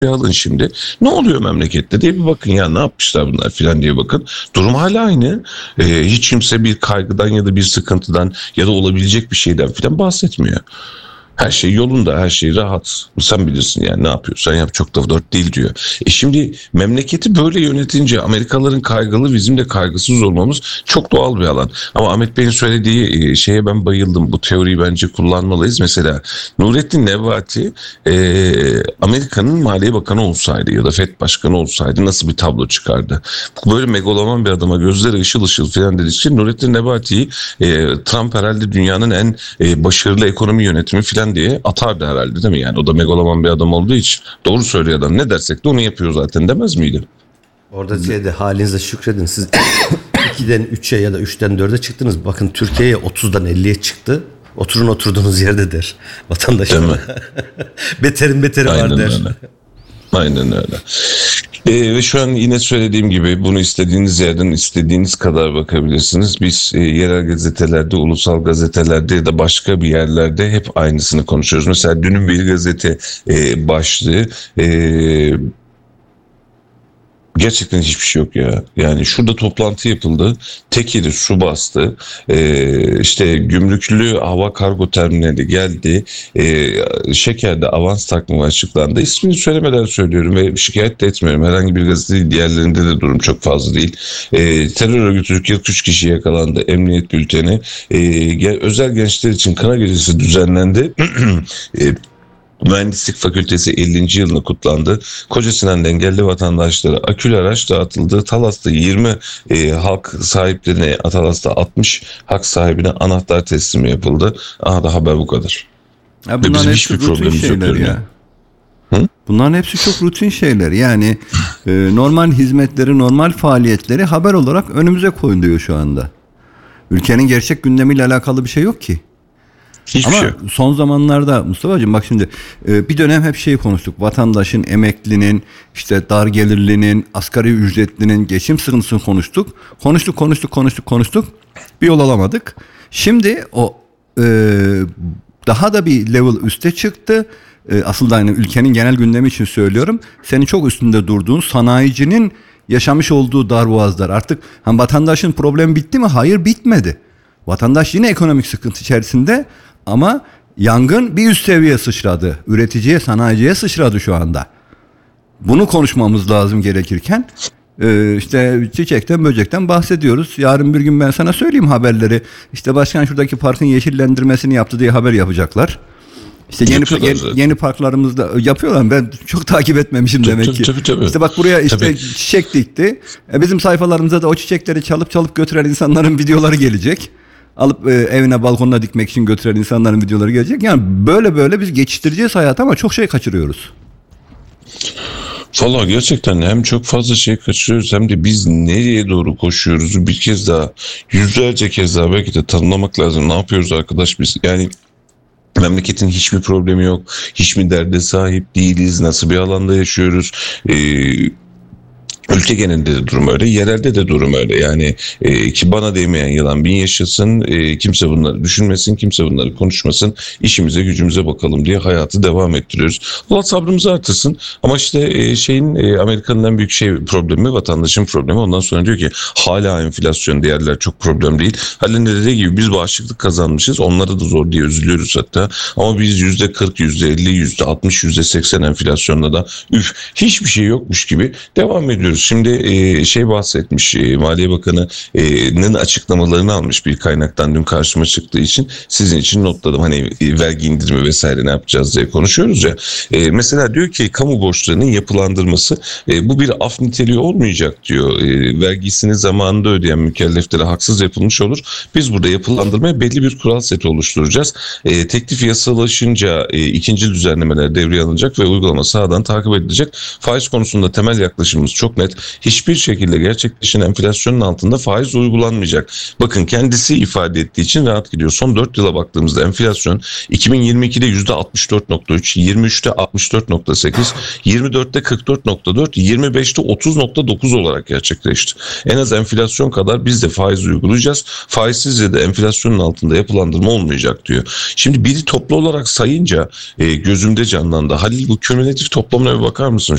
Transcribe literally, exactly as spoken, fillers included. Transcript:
alın şimdi. Ne oluyor memlekette diye bir bakın ya, ne yapmışlar bunlar filan diye bakın. Durum hala aynı. Ee, hiç kimse bir kaygıdan ya da bir sıkıntıdan ya da olabilecek bir şeyden filan bahsetmiyor. Her şey yolunda, her şey rahat. Sen bilirsin yani, ne yapıyorsan yap, çok da dert değil diyor. E şimdi memleketi böyle yönetince Amerikalıların kaygılı, bizim de kaygısız olmamız çok doğal bir alan. Ama Ahmet Bey'in söylediği şeye ben bayıldım. Bu teoriyi bence kullanmalıyız. Mesela Nurettin Nebati e, Amerika'nın Maliye Bakanı olsaydı ya da F E D Başkanı olsaydı nasıl bir tablo çıkardı? Böyle megaloman bir adama gözleri ışıl ışıl falan dediği için Nurettin Nebati'yi e, Trump herhalde dünyanın en e, başarılı ekonomi yönetimi falan diye atardı herhalde, değil mi? Yani o da megaloman bir adam olduğu için. Doğru söylüyor adam. Ne dersek de onu yapıyor zaten demez miydi? Orada şeyde halinize şükredin. Siz ikiden üçe ya da üçten dörde çıktınız. Bakın Türkiye'ye otuzdan elliye çıktı. Oturun oturduğunuz yerde der vatandaş. Beterin beteri Aynen var der. Öyle. Aynen öyle. Ee, ve şu an yine söylediğim gibi bunu istediğiniz yerden istediğiniz kadar bakabilirsiniz. Biz e, yerel gazetelerde, ulusal gazetelerde ya da başka bir yerlerde hep aynısını konuşuyoruz. Mesela dünün bir gazete e, başlığı e, gerçekten hiçbir şey yok ya. Yani şurada toplantı yapıldı. Tekiri su bastı. Ee, işte gümrüklü hava kargo terminali geldi. Ee, şekerde avans takımı açıklandı. İsmini söylemeden söylüyorum ve şikayet de etmiyorum. Herhangi bir gazete değil. Diğerlerinde de durum çok fazla değil. Ee, terör örgütü kırk üç kişi yakalandı. Emniyet bülteni. Ee, özel gençler için kına gecesi düzenlendi. ee, Mühendislik Fakültesi ellinci yılını kutlandı. Kocasinan'da engelli vatandaşlara akülü araç dağıtıldı. Talas'ta yirmi e, hak sahiplerine, Atalas'ta altmış hak sahibine anahtar teslimi yapıldı. Aha da haber bu kadar. Ya bunların hepsi rutin şeyler ya. Hı? Bunların hepsi çok rutin şeyler. Yani e, normal hizmetleri, normal faaliyetleri haber olarak önümüze koyuluyor şu anda. Ülkenin gerçek gündemiyle alakalı bir şey yok ki. Hiçbir Ama şey. Son zamanlarda Mustafa'cığım bak şimdi e, bir dönem hep şeyi konuştuk. Vatandaşın, emeklinin, işte dar gelirlinin, asgari ücretlinin geçim sıkıntısını konuştuk. Konuştuk, konuştuk, konuştuk, konuştuk. Bir yol alamadık. Şimdi o e, daha da bir level üste çıktı. E, asıl da yani ülkenin genel gündemi için söylüyorum. Senin çok üstünde durduğun sanayicinin yaşamış olduğu darboğazlar. Artık hani vatandaşın problemi bitti mi? Hayır, bitmedi. Vatandaş yine ekonomik sıkıntı içerisinde ama yangın bir üst seviyeye sıçradı. Üreticiye, sanayiciye sıçradı şu anda. Bunu konuşmamız lazım gerekirken e, işte çiçekten, böcekten bahsediyoruz. Yarın bir gün ben sana söyleyeyim haberleri. İşte başkan şuradaki parkın yeşillendirmesini yaptı diye haber yapacaklar. İşte yeni, yeni, yeni parklarımızda yapıyorlar. Ben çok takip etmemişim demek tabii, ki. Tabii, tabii. İşte bak buraya işte tabii. Çiçek dikti. E bizim sayfalarımıza da o çiçekleri çalıp çalıp götüren insanların videoları gelecek. Alıp e, evine, balkonuna dikmek için götüren insanların videoları gelecek. Yani böyle böyle biz geçiştireceğiz hayatı ama çok şey kaçırıyoruz. Valla gerçekten hem çok fazla şey kaçırıyoruz hem de biz nereye doğru koşuyoruz bir kez daha, yüzlerce kez daha belki de tanımlamak lazım. Ne yapıyoruz arkadaş biz? Yani memleketin hiçbir problemi yok. Hiç mi derde sahip değiliz? Nasıl bir alanda yaşıyoruz? Eee Ülke genelinde de durum öyle, yerelde de durum öyle. Yani e, ki bana değmeyen yılan bin yaşasın, e, kimse bunları düşünmesin, kimse bunları konuşmasın, işimize gücümüze bakalım diye hayatı devam ettiriyoruz. Allah sabrımızı artırsın ama işte e, şeyin e, Amerika'nın en büyük şey problemi, vatandaşın problemi. Ondan sonra diyor ki hala enflasyon, diğerler çok problem değil. Halil'in de dediği gibi biz bağışıklık kazanmışız, onlara da zor diye üzülüyoruz hatta. Ama biz yüzde kırk, yüzde elli, yüzde altmış, yüzde seksen enflasyonla da üf hiçbir şey yokmuş gibi devam ediyoruz. Şimdi e, şey bahsetmiş, e, Maliye Bakanı'nın açıklamalarını almış bir kaynaktan, dün karşıma çıktığı için sizin için notladım. Hani e, vergi indirimi vesaire ne yapacağız diye konuşuyoruz ya. E, mesela diyor ki kamu borçlarının yapılandırması e, bu bir af niteliği olmayacak diyor. E, vergisini zamanında ödeyen mükelleflere haksız yapılmış olur. Biz burada yapılandırmaya belli bir kural seti oluşturacağız. E, teklif yasalaşınca e, ikinci düzenlemeler devreye alınacak ve uygulama sahadan takip edilecek. Faiz konusunda temel yaklaşımımız çok net. net. Hiçbir şekilde gerçekleşen enflasyonun altında faiz uygulanmayacak. Bakın kendisi ifade ettiği için rahat gidiyor. Son dört yıla baktığımızda enflasyon iki bin yirmi ikide yüzde altmış dört nokta üç, yirmi üçte altmış dört nokta sekiz, yirmi dörtte kırk dört nokta dört, yirmi beşte otuz nokta dokuz olarak gerçekleşti. En az enflasyon kadar biz de faiz uygulayacağız. Faizsizce de enflasyonun altında yapılandırma olmayacak diyor. Şimdi biri toplu olarak sayınca e, gözümde canlandı. Halil, bu kümülatif toplamına bir bakar mısın?